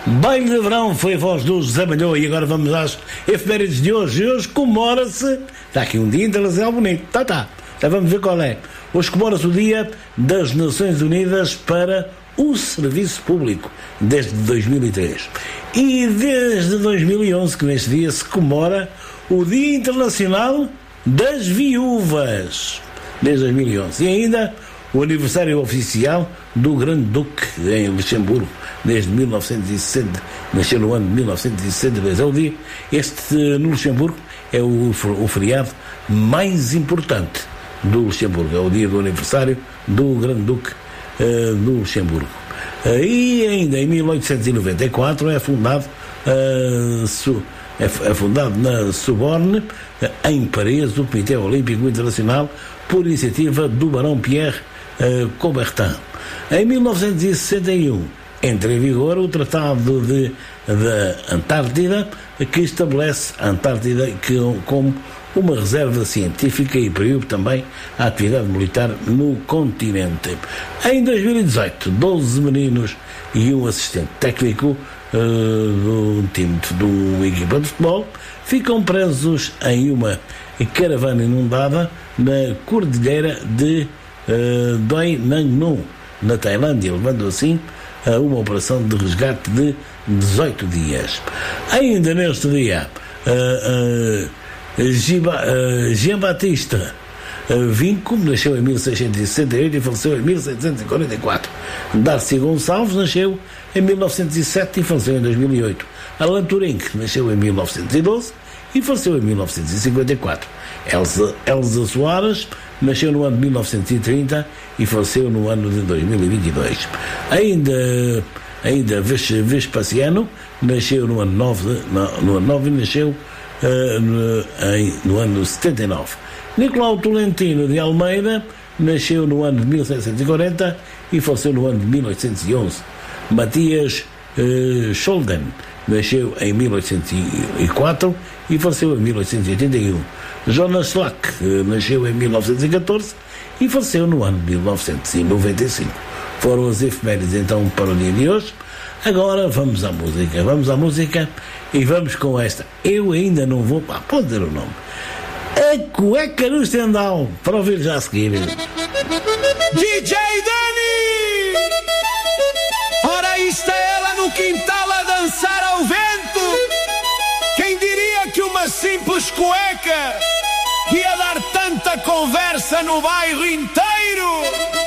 Baile de verão foi a voz do José Malhoa e agora vamos às efemérides de hoje. Hoje comemora-se, está aqui um dia internacional bonito, já vamos ver qual é. Hoje comemora-se o Dia das Nações Unidas para o Serviço Público, desde 2003. E desde 2011, que neste dia se comemora o Dia Internacional das Viúvas, desde 2011. E ainda o aniversário oficial do Grande Duque em Luxemburgo, desde 1960, nasceu no ano de 1962. É o dia, este no Luxemburgo é o feriado mais importante do Luxemburgo, é o dia do aniversário do Grande Duque do Luxemburgo. E ainda em 1894 é fundado na Sorbonne, em Paris, o Comitê Olímpico Internacional, por iniciativa do Barão Pierre Coubertin. Em 1961 entra em vigor o Tratado da Antártida, que estabelece a Antártida como uma reserva científica e proíbe também a atividade militar no continente. Em 2018, 12 meninos e um assistente técnico do time do equipa de futebol ficam presos em uma caravana inundada na cordilheira de Doi Nang Non, na Tailândia, levando assim a uma operação de resgate de 18 dias. Ainda neste dia, Jean-Baptiste Vinco nasceu em 1668 e faleceu em 1744. Darcy Gonçalves nasceu em 1907 e faleceu em 2008. Alan Turing nasceu em 1912 e faleceu em 1954. Elsa Soares nasceu no ano de 1930 e faleceu no ano de 2022. Ainda Vespasiano nasceu no ano 9 e nasceu no ano 79. Nicolau Tolentino de Almeida nasceu no ano de 1740 e faleceu no ano de 1811. Matias Scholden nasceu em 1804 e faleceu em 1881. Jonas Slack nasceu em 1914 e faleceu no ano de 1995. Foram as efemérides então para o dia de hoje. Agora vamos à música e vamos com esta. Eu ainda não vou, pode dizer o nome. A Cueca no Estendal, para ouvir já a seguir. DJ Dani! Ora, isto é ela no quintal a dançar ao vento. Quem diria que uma simples cueca ia dar tanta conversa no bairro inteiro?